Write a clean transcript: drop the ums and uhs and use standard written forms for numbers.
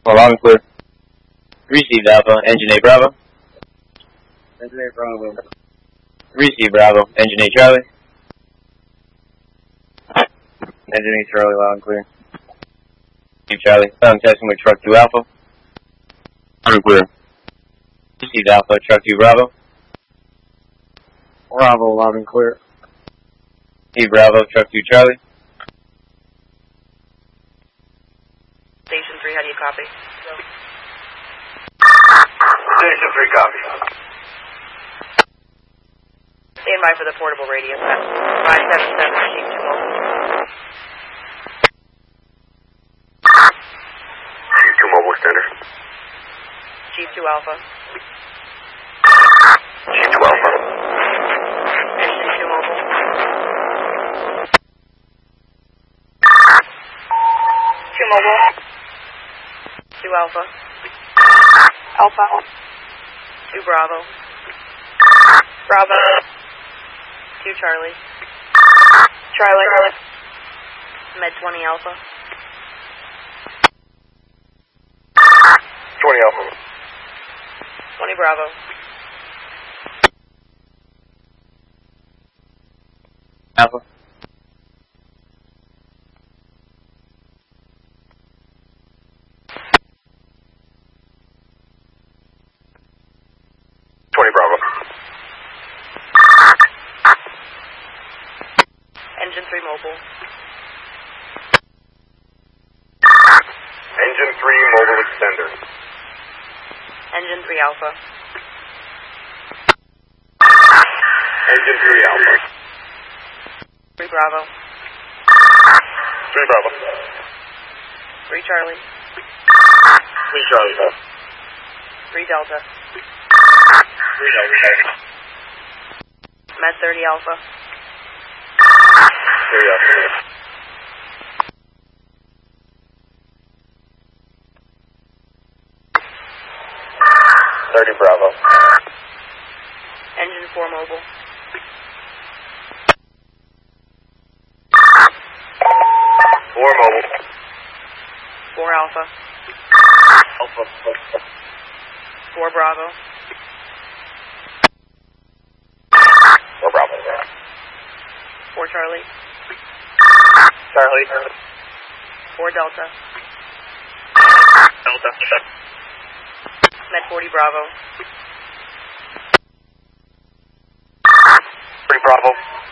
Loud and clear. Received Alpha, Engine 8 Bravo. Engine 8 Bravo. Received Bravo, Engine 8 Charlie. Engine 8 Charlie, loud and clear. Received Charlie, sound testing with Truck 2 Alpha. Loud and clear. Received Alpha, Truck 2 Bravo. Bravo, loud and clear. Received Bravo, Truck 2 Charlie. Station 3, how do you copy? Station 3, copy. Stand by for the portable radio. 577, Chief 2 Mobile. Chief 2 Mobile, extender. Chief 2 Alpha. Chief 2 Alpha. Engine 2 Mobile. Two Mobile. 2 Alpha. Alpha. 2 Bravo. Bravo. 2 Charlie. Charlie. Med 20 Alpha. 20 Alpha. 20 Bravo. Alpha. Engine 3 Mobile. Engine 3 Mobile extender. Engine 3 Alpha. Engine 3 Alpha. 3 Bravo. 3 Bravo. 3 Charlie. 3 Charlie. 3 Delta. 3 Delta. Med 30 Alpha. 3 Alpha. Bravo. Engine 4 Mobile. 4 Mobile. 4 Alpha. Alpha. 4 Bravo. 4 Bravo. 4 Charlie. Charlie. 4 Delta. Delta. Med 40 Bravo. 3 Bravo.